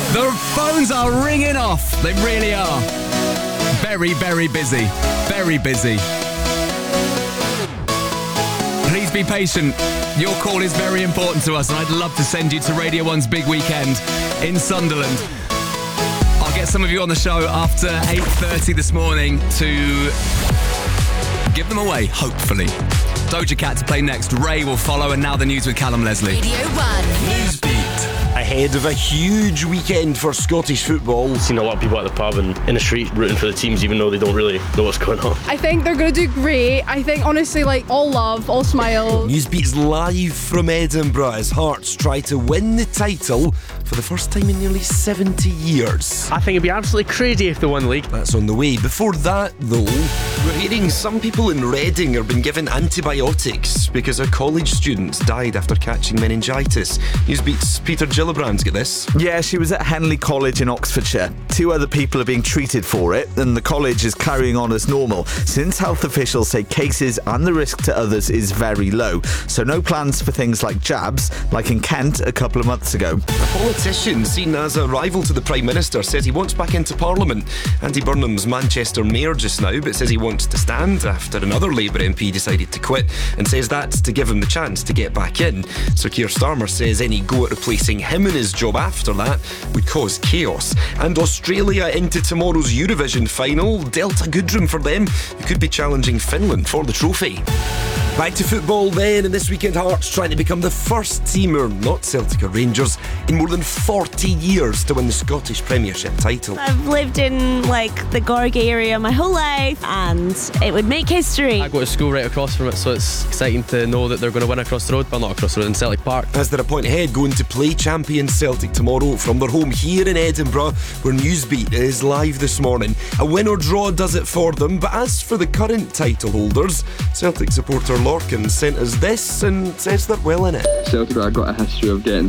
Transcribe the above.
The phones are ringing off. They really are. Very, very busy. Very busy. Please be patient. Your call is very important to us, and I'd love to send you to Radio 1's big weekend in Sunderland. I'll get some of you on the show after 8:30 this morning to give them away, hopefully. Doja Cat to play next. Ray will follow, and now the news with Callum Leslie. Radio 1. Newsbeat. Ahead of a huge weekend for Scottish football. I've seen a lot of people at the pub and in the street rooting for the teams even though they don't really know what's going on. I think they're going to do great. I think, honestly, all love, all smiles. Newsbeat's live from Edinburgh as Hearts try to win the title for the first time in nearly 70 years. I think it'd be absolutely crazy if they won the league. That's on the way. Before that, though, we're hearing some people in Reading are being given antibiotics because a college student died after catching meningitis. Newsbeat's Peter Gillibrand's got this. Yeah, she was at Henley College in Oxfordshire. 2 other people are being treated for it, and the college is carrying on as normal, since health officials say cases and the risk to others is very low. So no plans for things like jabs, like in Kent a couple of months ago. A politician seen as a rival to the Prime Minister says he wants back into Parliament. Andy Burnham's Manchester mayor just now, but says he wants to stand after another Labour MP decided to quit, and says that's to give him the chance to get back in. Sir Keir Starmer says any go at replacing him in his job after that would cause chaos. And Australia into tomorrow's Eurovision final. Delta Goodrem for them, who could be challenging Finland for the trophy. Back to football then, and this weekend Hearts trying to become the first team, or not Celtic or Rangers, in more than 40 years to win the Scottish Premiership title. I've lived in the Gorgie area my whole life, and it would make history. I go to school right across from it, so it's exciting to know that they're going to win across the road. Well, not across the road, in Celtic Park. As they're a point ahead going to play champion Celtic tomorrow from their home here in Edinburgh, where Newsbeat is live this morning. A win or draw does it for them, but as for the current title holders, Celtic supporter Lorcan sent us this and says they're well in it. Celtic have got a history of getting